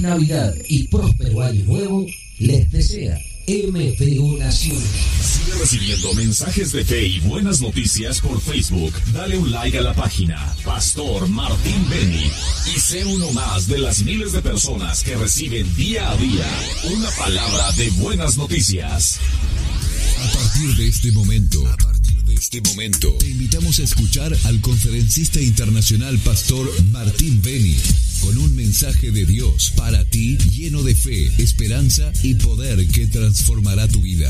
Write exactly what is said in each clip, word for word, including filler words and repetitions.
Navidad y próspero año nuevo les desea M F O Naciones. Sigue recibiendo mensajes de fe y buenas noticias por Facebook. Dale un like a la página Pastor Martín Beni y sé uno más de las miles de personas que reciben día a día una palabra de buenas noticias. A partir de este momento, a partir de este momento, te invitamos a escuchar al conferencista internacional Pastor Martín Beni con un mensaje de Dios para ti lleno de fe, esperanza y poder que transformará tu vida.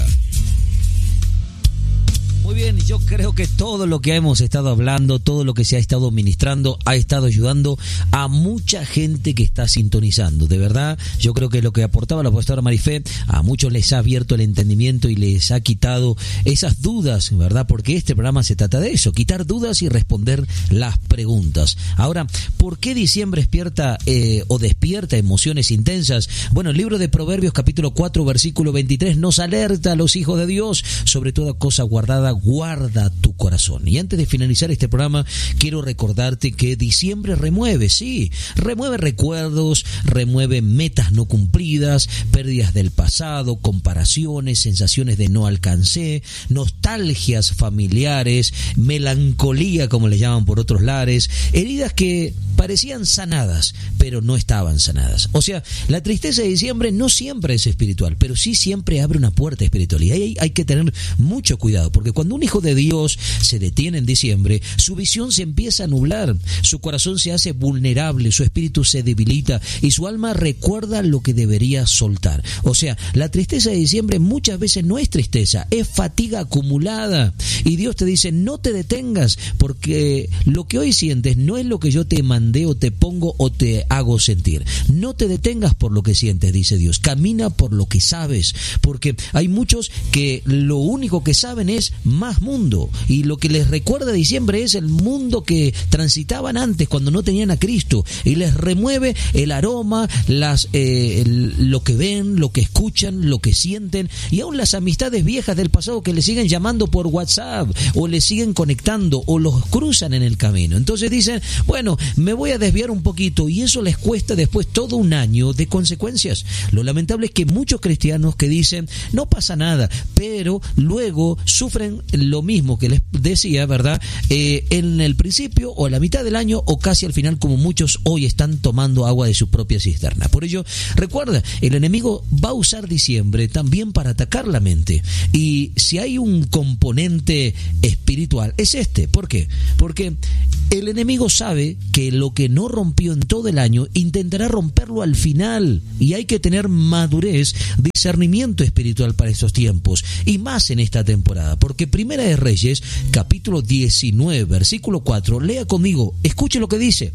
Muy bien, yo creo que todo lo que hemos estado hablando, todo lo que se ha estado ministrando, ha estado ayudando a mucha gente que está sintonizando. De verdad, yo creo que lo que aportaba la pastora Marifé, a muchos les ha abierto el entendimiento y les ha quitado esas dudas, ¿verdad? Porque este programa se trata de eso, quitar dudas y responder las preguntas. Ahora, ¿por qué diciembre despierta eh, o despierta emociones intensas? Bueno, el libro de Proverbios, capítulo cuatro, versículo veintitrés, nos alerta a los hijos de Dios sobre toda cosa guardada, guarda tu corazón. Y antes de finalizar este programa, quiero recordarte que diciembre remueve, sí, remueve recuerdos, remueve metas no cumplidas, pérdidas del pasado, comparaciones, sensaciones de no alcancé, nostalgias familiares, melancolía, como le llaman por otros lares, heridas que parecían sanadas, pero no estaban sanadas. O sea, la tristeza de diciembre no siempre es espiritual, pero sí siempre abre una puerta espiritual. Y ahí hay que tener mucho cuidado, porque cuando un hijo de Dios se detiene en diciembre, su visión se empieza a nublar, su corazón se hace vulnerable, su espíritu se debilita y su alma recuerda lo que debería soltar. O sea, la tristeza de diciembre muchas veces no es tristeza, es fatiga acumulada. Y Dios te dice, no te detengas, porque lo que hoy sientes no es lo que yo te mandé o te pongo o te hago sentir. No te detengas por lo que sientes, dice Dios. Camina por lo que sabes, porque hay muchos que lo único que saben es más mundo, y lo que les recuerda diciembre es el mundo que transitaban antes cuando no tenían a Cristo, y les remueve el aroma, las eh, el, lo que ven, lo que escuchan, lo que sienten, y aún las amistades viejas del pasado que les siguen llamando por WhatsApp o les siguen conectando o los cruzan en el camino. Entonces dicen, bueno, me voy a desviar un poquito, y eso les cuesta después todo un año de consecuencias. Lo lamentable es que muchos cristianos que dicen, no pasa nada, pero luego sufren lo mismo que les decía, ¿verdad? Eh, en el principio o a la mitad del año o casi al final, como muchos hoy están tomando agua de su propia cisterna. Por ello, recuerda, el enemigo va a usar diciembre también para atacar la mente. Y si hay un componente espiritual, es este. ¿Por qué? Porque el enemigo sabe que lo que no rompió en todo el año, intentará romperlo al final. Y hay que tener madurez, discernimiento espiritual para estos tiempos. Y más en esta temporada. Porque Primera de Reyes, capítulo diecinueve, versículo cuatro, lea conmigo, escuche lo que dice.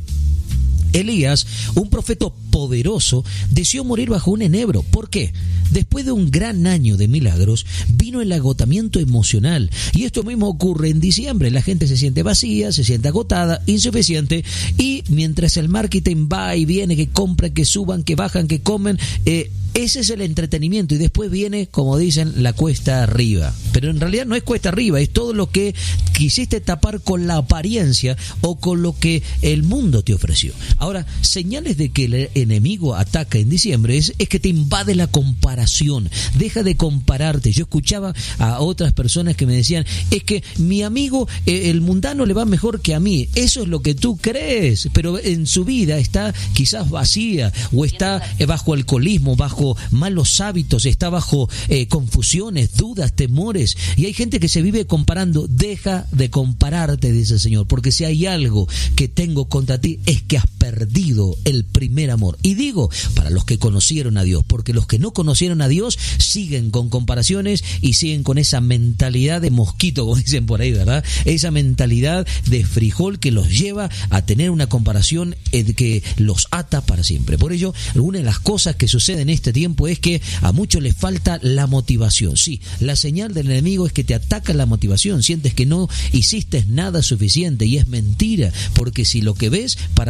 Elías, un profeta poderoso, deseó morir bajo un enebro. ¿Por qué? Después de un gran año de milagros, vino el agotamiento emocional. Y esto mismo ocurre en diciembre. La gente se siente vacía, se siente agotada, insuficiente. Y mientras el marketing va y viene, que compran, que suban, que bajan, que comen, eh, ese es el entretenimiento. Y después viene, como dicen, la cuesta arriba. Pero en realidad no es cuesta arriba, es todo lo que quisiste tapar con la apariencia o con lo que el mundo te ofreció. Ahora, señales de que el enemigo ataca en diciembre es, es que te invade la comparación. Deja de compararte. Yo escuchaba a otras personas que me decían, es que mi amigo, eh, el mundano, le va mejor que a mí. Eso es lo que tú crees, pero en su vida está quizás vacía, o está eh, bajo alcoholismo, bajo malos hábitos, está bajo eh, confusiones, dudas, temores. Y hay gente que se vive comparando. Deja de compararte, dice el Señor, porque si hay algo que tengo contra ti es que has perdido el primer amor. Y digo, para los que conocieron a Dios, porque los que no conocieron a Dios siguen con comparaciones y siguen con esa mentalidad de mosquito, como dicen por ahí, ¿verdad? Esa mentalidad de frijol que los lleva a tener una comparación que los ata para siempre. Por ello, una de las cosas que sucede en este tiempo es que a muchos les falta la motivación. Sí, la señal del enemigo es que te ataca la motivación, sientes que no hiciste nada suficiente, y es mentira, porque si lo que ves para atrás fue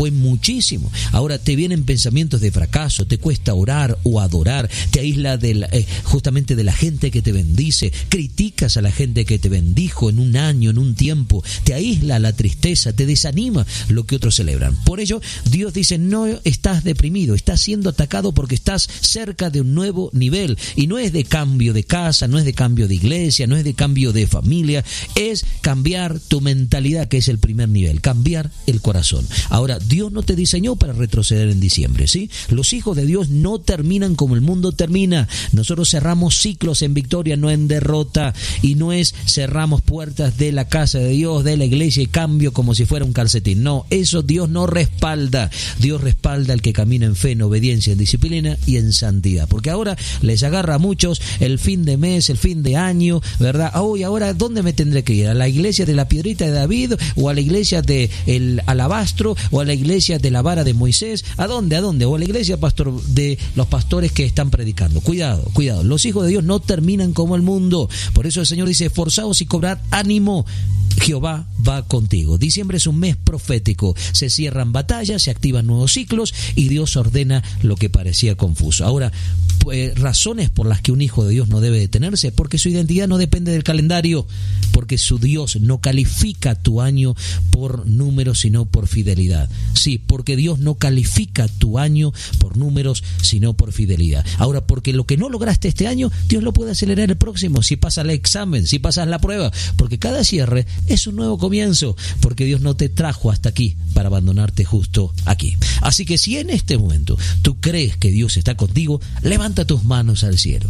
fue muchísimo. Ahora te vienen pensamientos de fracaso, te cuesta orar o adorar, te aísla de la, eh, justamente de la gente que te bendice, criticas a la gente que te bendijo en un año, en un tiempo, te aísla la tristeza, te desanima lo que otros celebran. Por ello, Dios dice, no estás deprimido, estás siendo atacado porque estás cerca de un nuevo nivel, y no es de cambio de casa, no es de cambio de iglesia, no es de cambio de familia, es cambiar tu mentalidad, que es el primer nivel, cambiar el corazón. Ahora, Dios no te diseñó para retroceder en diciembre, ¿sí? Los hijos de Dios no terminan como el mundo termina. Nosotros cerramos ciclos en victoria, no en derrota, y no es cerramos puertas de la casa de Dios, de la iglesia, y cambio como si fuera un calcetín. No, eso Dios no respalda. Dios respalda al que camina en fe, en obediencia, en disciplina y en santidad. Porque ahora les agarra a muchos el fin de mes, el fin de año, ¿verdad? Oh, y ahora, ¿dónde me tendré que ir? ¿A la iglesia de la piedrita de David? ¿O a la iglesia de el alabastro? ¿O a la iglesia de la vara de Moisés? ¿A dónde? ¿A dónde? ¿O a la iglesia, pastor, de los pastores que están predicando? Cuidado, cuidado. Los hijos de Dios no terminan como el mundo. Por eso el Señor dice, esforzaos y cobrad ánimo. Jehová va contigo. Diciembre es un mes profético. Se cierran batallas, se activan nuevos ciclos y Dios ordena lo que parecía confuso. Ahora, pues, razones por las que un hijo de Dios no debe detenerse, porque su identidad no depende del calendario, porque su Dios no califica tu año por números, sino por fidelidad. Sí, porque Dios no califica tu año por números, sino por fidelidad. Ahora, porque lo que no lograste este año, Dios lo puede acelerar el próximo, si pasas el examen, si pasas la prueba, porque cada cierre es un nuevo comienzo, porque Dios no te trajo hasta aquí para abandonarte justo aquí. Así que si en este momento tú crees que Dios está contigo, levanta tus manos al cielo.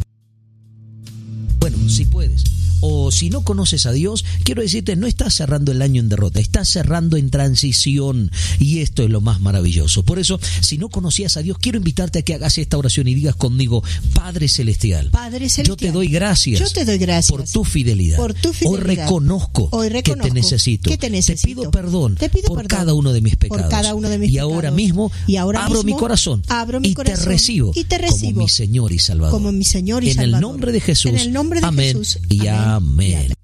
Bueno, si puedes. O si no conoces a Dios, quiero decirte, no estás cerrando el año en derrota, estás cerrando en transición, y esto es lo más maravilloso. Por eso, si no conocías a Dios, quiero invitarte a que hagas esta oración y digas conmigo, Padre Celestial, Padre Celestial, yo te doy gracias, yo te doy gracias por tu fidelidad. Por tu fidelidad. Hoy reconozco, Hoy reconozco que, te necesito. que te necesito. Te pido perdón te pido por perdón cada uno de mis pecados. Por cada uno de mis y, pecados. Ahora mismo, y ahora abro mismo mi corazón, abro mi y, corazón te recibo, y te recibo como mi Señor y Salvador. Como mi Señor y en Salvador. El nombre de Jesús. En el nombre de amén, Jesús. y amén. amén. amén.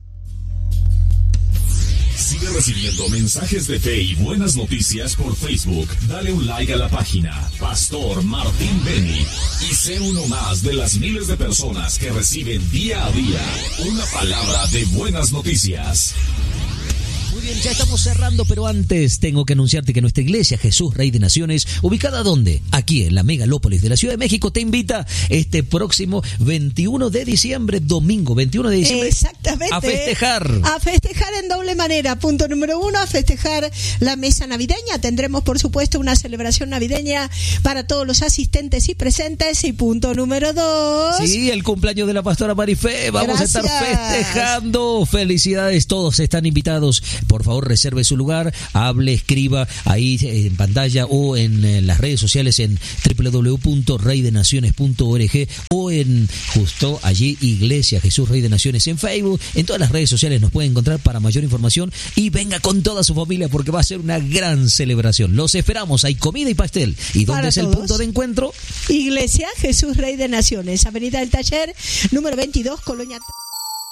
Sigue recibiendo mensajes de fe y buenas noticias por Facebook. Dale un like a la página Pastor Martín Beni y sé uno más de las miles de personas que reciben día a día una palabra de buenas noticias. Muy bien, ya estamos cerrando, pero antes tengo que anunciarte que nuestra iglesia Jesús Rey de Naciones, ubicada ¿dónde? Aquí en la megalópolis de la Ciudad de México, te invita este próximo veintiuno de diciembre, domingo veintiuno de diciembre, exactamente, a festejar. A festejar en doble manera. Punto número uno, a festejar la mesa navideña. Tendremos, por supuesto, una celebración navideña para todos los asistentes y presentes. Y punto número dos. Sí, el cumpleaños de la pastora Marifé. Vamos Gracias. a estar festejando. Felicidades, todos están invitados. Por favor, reserve su lugar, hable, escriba ahí en pantalla o en, en las redes sociales en doble u doble u doble u punto rey de naciones punto org o en justo allí Iglesia Jesús Rey de Naciones en Facebook. En todas las redes sociales nos pueden encontrar para mayor información, y venga con toda su familia porque va a ser una gran celebración. Los esperamos, hay comida y pastel. ¿Y dónde es el punto de encuentro? Iglesia Jesús Rey de Naciones, Avenida del Taller, número veintidós, Colonia